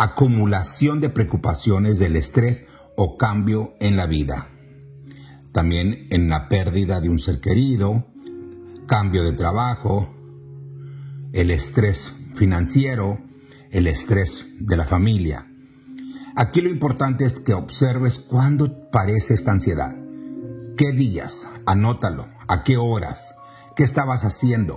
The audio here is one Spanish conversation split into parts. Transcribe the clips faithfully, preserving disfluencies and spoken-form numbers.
acumulación de preocupaciones del estrés o cambio en la vida. También en la pérdida de un ser querido, cambio de trabajo, el estrés financiero, el estrés de la familia. Aquí lo importante es que observes cuándo aparece esta ansiedad. ¿Qué días? Anótalo. ¿A qué horas? ¿Qué estabas haciendo?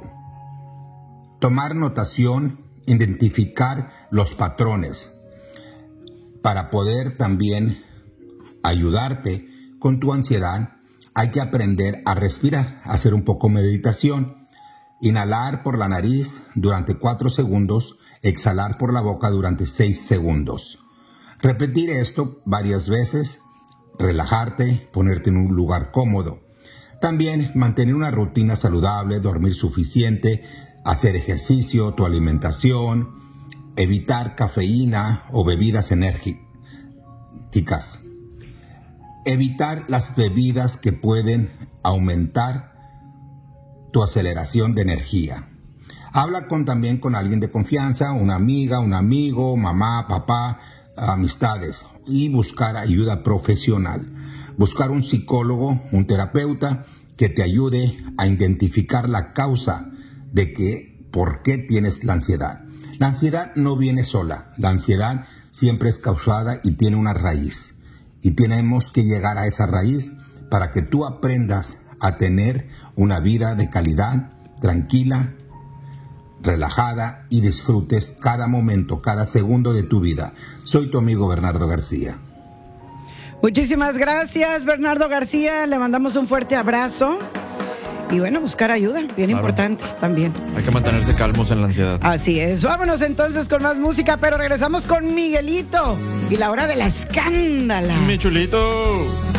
Tomar notación, identificar los patrones para poder también ayudarte con tu ansiedad. Hay que aprender a respirar, a hacer un poco de meditación. Inhalar por la nariz durante cuatro segundos, exhalar por la boca durante seis segundos. Repetir esto varias veces, relajarte, ponerte en un lugar cómodo. También mantener una rutina saludable, dormir suficiente, hacer ejercicio, tu alimentación, evitar cafeína o bebidas enérgicas. Evitar las bebidas que pueden aumentar tu aceleración de energía. Habla con, también con alguien de confianza, una amiga, un amigo, mamá, papá, amistades, y buscar ayuda profesional. Buscar un psicólogo, un terapeuta que te ayude a identificar la causa de que, por qué tienes la ansiedad. La ansiedad no viene sola. La ansiedad siempre es causada y tiene una raíz. Y tenemos que llegar a esa raíz para que tú aprendas a tener una vida de calidad, tranquila, relajada y disfrutes cada momento, cada segundo de tu vida. Soy tu amigo Bernardo García. Muchísimas gracias, Bernardo García. Le mandamos un fuerte abrazo. Y bueno, buscar ayuda, bien claro. Importante también. Hay que mantenerse calmos en la ansiedad. Así es. Vámonos entonces con más música, pero regresamos con Miguelito y la hora de la escándala. Mi chulito.